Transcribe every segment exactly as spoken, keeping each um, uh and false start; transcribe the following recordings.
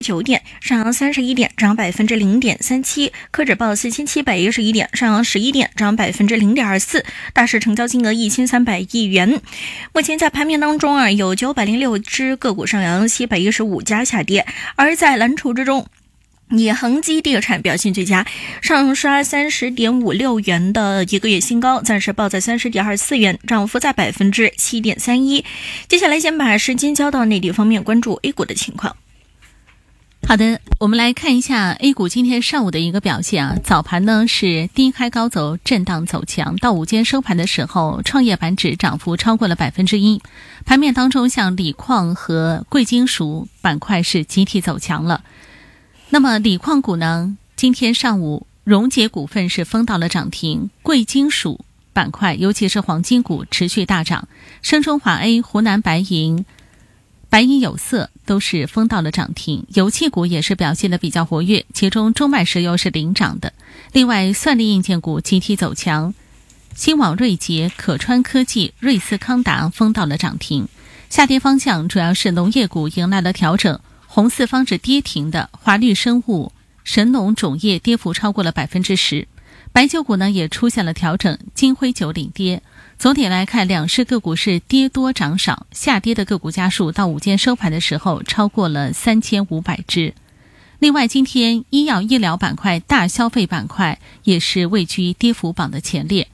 九点，上扬三十一点，涨百分之零点三七。科指报四千七百一十一点，上扬十一点，涨百分之零点二四。大市成交金额一千三百亿元。目前在盘面当中啊，有九百零六只个股上扬，七百一十五家下跌。而在蓝筹之中，以恒基地产表现最佳，上刷三十点五六元的一个月新高，暂时报在三十点二四元，涨幅在百分之七点三一。接下来先把时间交到内地方面，关注 A 股的情况。 好的，我们来看一下 A 股今天上午的一个表现啊。早盘呢是低开高走，震荡走强，到午间收盘的时候，创业板指涨幅超过了百分之一。盘面当中，像锂矿和贵金属板块是集体走强了。那么锂矿股呢，今天上午荣捷股份是封到了涨停，贵金属板块尤其是黄金股持续大涨，深中华 A、湖南白银、白银有色都是封到了涨停，油气股也是表现得比较活跃，其中中脉石油是领涨的。另外算力硬件股集体走强，新网锐捷、可川科技、瑞思康达封到了涨停。下跌方向主要是农业股迎来了调整，红四方是跌停的，华绿生物、神农种业跌幅超过了百分之十。白酒股呢也出现了调整，金辉酒领跌。总体来看，两市个股是跌多涨少，下跌的个股家数到午间收盘的时候超过了三千五百只。另外，今天医药医疗板块、大消费板块也是位居跌幅榜的前列。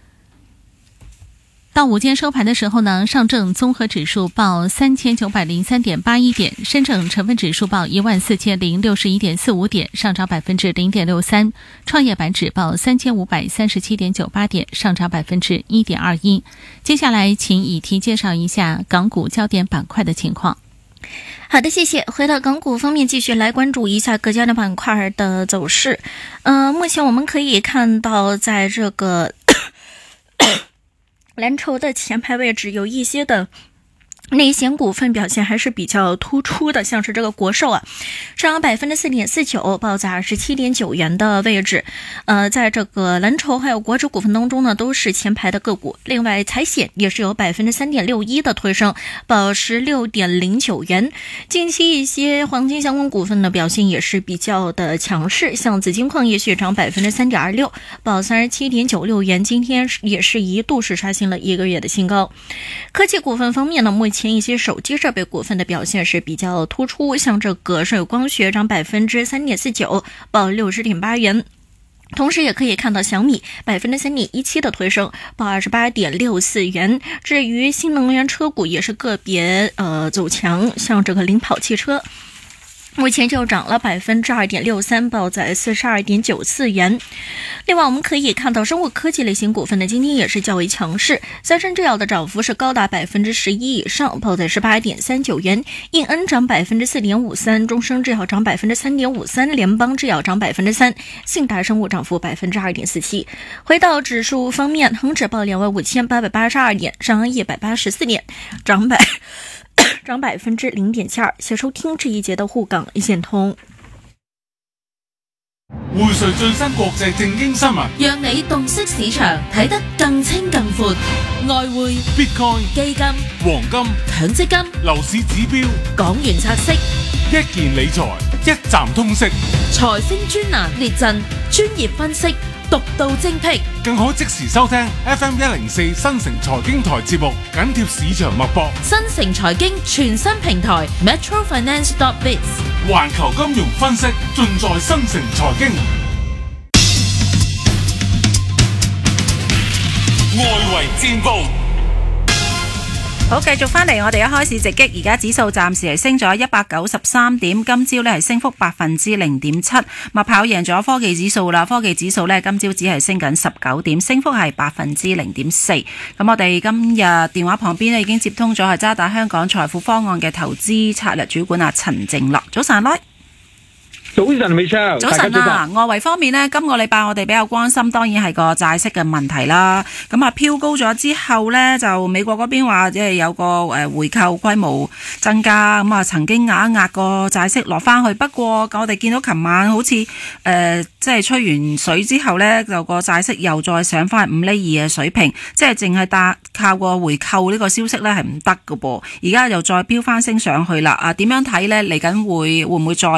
到午间收盘的时候呢，上证综合指数报三千九百零三点八一点，深证成分指数报一万四千零六十一点四五点，上涨百分之零点六三。创业板指报三千五百三十七点九八点，上涨百分之一点二一。接下来，请以提介绍一下港股焦点板块的情况。 好的，谢谢。回到港股方面，继续来关注一下各家的板块的走势。呃，目前我们可以看到，在这个蓝筹的前排位置有一些的内险股份表现还是比较突出的，像是这个国寿啊，上涨百分之四点四九，报在二十七点九元的位置。呃，在这个蓝筹还有国指股份当中呢，都是前排的个股。另外，财险也是有百分之三点六一的推升，报十六点零九元。近期一些黄金相关股份的表现也是比较的强势，像紫金矿业续涨百分之三点二六，报三十七点九六元。今天也是一度是刷新了一个月的新高。科技股份方面呢，目前前一些手机设备股份的表现是比较突出，像这个舜宇光学涨百分之三点四九，报六十点八元。同时也可以看到小米百分之三点一七的推升，报二十八点六四元。至于新能源车股也是个别呃走强，像这个领跑汽车，目前就涨了百分之二点六三，报在四十二点九四元。另外，我们可以看到生物科技类型股份的今天也是较为强势，三生制药的涨幅是高达百分之十一以上，报在十八点三九元。印恩涨百分之四点五三，中生制药涨百分之三点五三，联邦制药涨百分之三，信达生物涨幅百分之二点四七。回到指数方面，恒指报两万五千八百八十二点，上扬一百八十四点，涨百。涨百分之零点七二。谢收听这一節的滬港一線通。 匯萃最新國際正經新聞， 讓你洞悉市場，睇得更清更闊。外匯、 Bitcoin、 基金、 黃金、 強積金、 樓市指標、 港元拆息， 一件理財一站通識， 財星專欄列陣，專業分析，獨到精闢， 更可即時收聽 F M 一零四新城財經台節目，緊貼市場脈搏。 新城財經全新平台 Metro Finance dot biz， 環球金融分析盡在新城財經。外圍戰報。 好，繼續翻嚟，我哋一開始直擊，而家指數暫時係升咗一百九十三點，今朝呢係升幅百分之零點七，咪跑贏咗科技指數啦。科技指數呢今朝只係升緊十九點，升幅係百分之零點四。咁我哋今日電話旁邊呢已經接通咗係渣打香港財富方案嘅投資策略主管阿陳正樂，早晨，來。 早晨，美超。 早晨啊！外圍方面呢，今個禮拜我哋比較關心，當然係個債息嘅問題啦。咁啊，飄高咗之後呢，就美國嗰邊話即係有個誒回購規模增加，咁啊曾經壓一壓個債息落翻去。不過我哋見到琴晚好似誒、呃、即係吹完水之後呢，就個債息又再上翻五厘二嘅水平，即係淨係搭靠個回購呢個消息呢係唔得㗎噃。而家又再飆翻升上去啦。啊，點樣睇呢？嚟緊會會唔會再